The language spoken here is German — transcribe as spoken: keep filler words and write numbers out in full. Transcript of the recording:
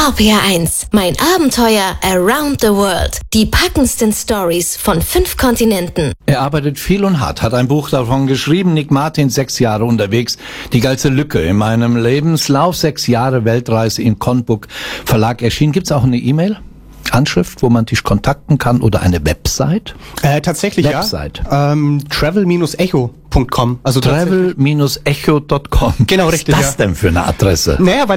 R P R eins, mein Abenteuer around the world. Die packendsten Stories von fünf Kontinenten. Er arbeitet viel und hart, hat ein Buch davon geschrieben. Nick Martin, sechs Jahre unterwegs. Die geilste Lücke in meinem Lebenslauf. Sechs Jahre Weltreise im Conbook Verlag erschienen. Gibt's auch eine E-Mail? Anschrift, wo man dich kontakten kann, oder eine Website? Äh, tatsächlich, Website. ja. Ähm, travel echo punkt com. Also travel echo punkt com. Genau, richtig. Was ist das ja. denn für eine Adresse? Naja, weil